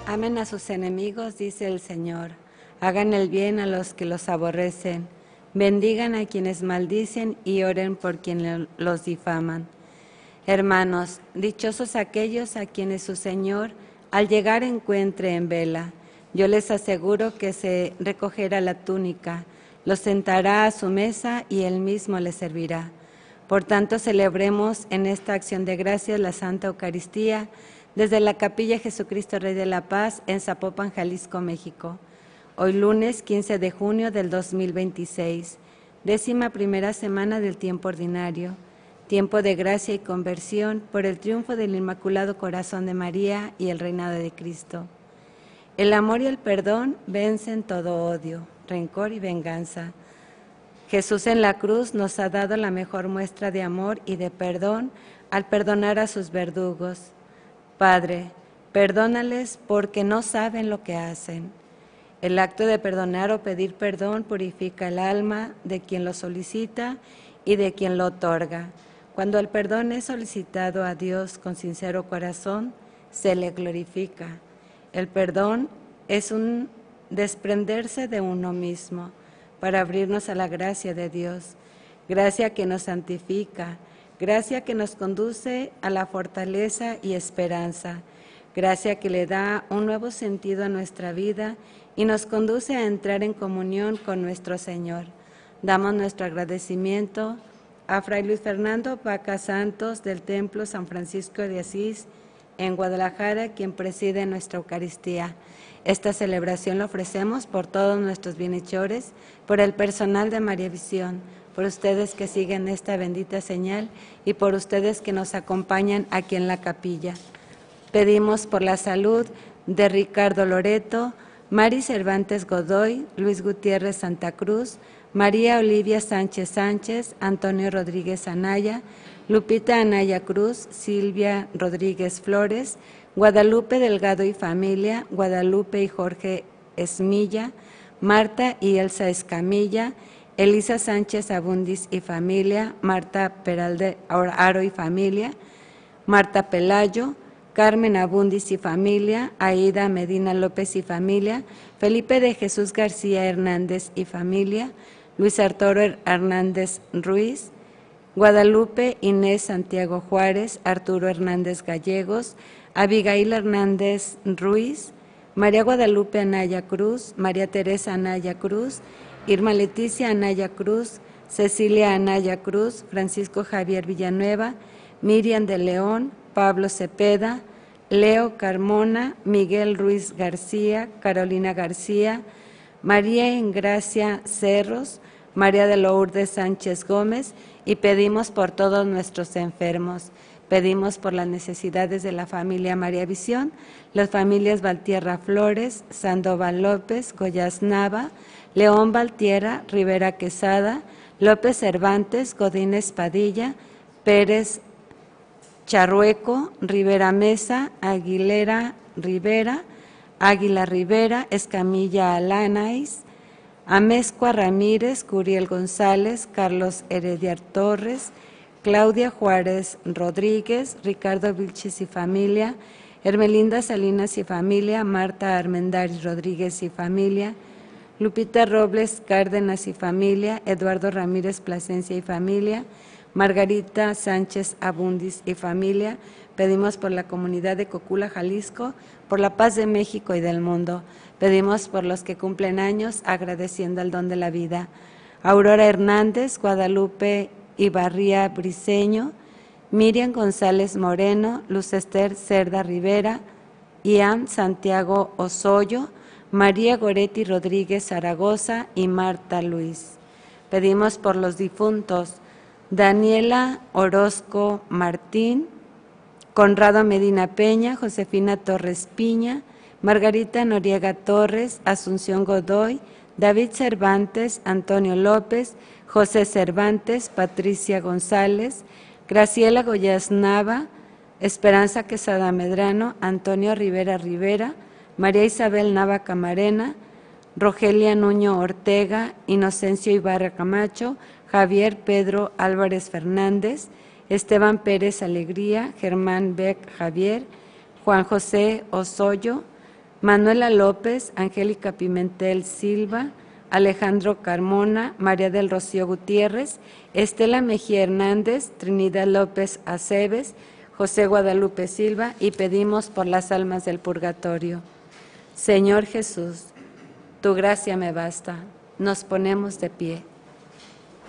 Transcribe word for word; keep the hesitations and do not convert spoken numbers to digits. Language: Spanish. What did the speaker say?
Amen a sus enemigos, dice el Señor. Hagan el bien a los que los aborrecen. Bendigan a quienes maldicen y oren por quienes los difaman. Hermanos, dichosos aquellos a quienes su Señor al llegar encuentre en vela. Yo les aseguro que se recogerá la túnica, los sentará a su mesa y él mismo les servirá. Por tanto, celebremos en esta acción de gracias la Santa Eucaristía desde la Capilla Jesucristo Rey de la Paz en Zapopan, Jalisco, México. Hoy lunes quince de junio del dos mil veintiséis, décima primera semana del tiempo ordinario, tiempo de gracia y conversión por el triunfo del Inmaculado Corazón de María y el reinado de Cristo. El amor y el perdón vencen todo odio, rencor y venganza. Jesús en la cruz nos ha dado la mejor muestra de amor y de perdón al perdonar a sus verdugos. Padre, perdónales porque no saben lo que hacen. El acto de perdonar o pedir perdón purifica el alma de quien lo solicita y de quien lo otorga. Cuando el perdón es solicitado a Dios con sincero corazón, se le glorifica. El perdón es un desprenderse de uno mismo para abrirnos a la gracia de Dios, gracia que nos santifica, gracia que nos conduce a la fortaleza y esperanza, gracia que le da un nuevo sentido a nuestra vida y nos conduce a entrar en comunión con nuestro Señor. Damos nuestro agradecimiento a Fray Luis Fernando Vaca Santos del Templo San Francisco de Asís en Guadalajara, quien preside nuestra Eucaristía. Esta celebración la ofrecemos por todos nuestros bienhechores, por el personal de María Visión, por ustedes que siguen esta bendita señal y por ustedes que nos acompañan aquí en la capilla. Pedimos por la salud de Ricardo Loreto, Mari Cervantes Godoy, Luis Gutiérrez Santa Cruz, María Olivia Sánchez Sánchez, Antonio Rodríguez Anaya, Lupita Anaya Cruz, Silvia Rodríguez Flores, Guadalupe Delgado y familia, Guadalupe y Jorge Esmilla, Marta y Elsa Escamilla, Elisa Sánchez Abundis y familia, Marta Peralde Aro y familia, Marta Pelayo, Carmen Abundis y familia, Aida Medina López y familia, Felipe de Jesús García Hernández y familia, Luis Arturo Hernández Ruiz, Guadalupe Inés Santiago Juárez, Arturo Hernández Gallegos, Abigail Hernández Ruiz, María Guadalupe Anaya Cruz, María Teresa Anaya Cruz, Irma Leticia Anaya Cruz, Cecilia Anaya Cruz, Francisco Javier Villanueva, Miriam de León, Pablo Cepeda, Leo Carmona, Miguel Ruiz García, Carolina García, María Engracia Cerros, María de Lourdes Sánchez Gómez, y pedimos por todos nuestros enfermos. Pedimos por las necesidades de la familia María Visión, las familias Valtierra Flores, Sandoval López, Goyas Nava, León Valtierra, Rivera Quesada, López Cervantes, Godínez Padilla, Pérez Charrueco, Rivera Mesa, Aguilera Rivera, Águila Rivera, Escamilla Alanais, Amezcua Ramírez, Curiel González, Carlos Herediar Torres, Claudia Juárez Rodríguez, Ricardo Vilches y familia, Hermelinda Salinas y familia, Marta Armendáriz Rodríguez y familia, Lupita Robles Cárdenas y familia, Eduardo Ramírez Plasencia y familia, Margarita Sánchez Abundis y familia. Pedimos por la comunidad de Cocula, Jalisco, por la paz de México y del mundo. Pedimos por los que cumplen años, agradeciendo el don de la vida. Aurora Hernández, Guadalupe Ibarría Briceño, Miriam González Moreno, Luz Esther Cerda Rivera, Ian Santiago Osoyo, María Goretti Rodríguez Zaragoza y Marta Luis. Pedimos por los difuntos: Daniela Orozco Martín, Conrado Medina Peña, Josefina Torres Piña, Margarita Noriega Torres, Asunción Godoy, David Cervantes, Antonio López, José Cervantes, Patricia González, Graciela Goyas Nava, Esperanza Quesada Medrano, Antonio Rivera Rivera, María Isabel Nava Camarena, Rogelia Nuño Ortega, Inocencio Ibarra Camacho, Javier Pedro Álvarez Fernández, Esteban Pérez Alegría, Germán Beck Javier, Juan José Osoyo, Manuela López, Angélica Pimentel Silva, Alejandro Carmona, María del Rocío Gutiérrez, Estela Mejía Hernández, Trinidad López Aceves, José Guadalupe Silva, y pedimos por las almas del purgatorio. Señor Jesús, tu gracia me basta. Nos ponemos de pie.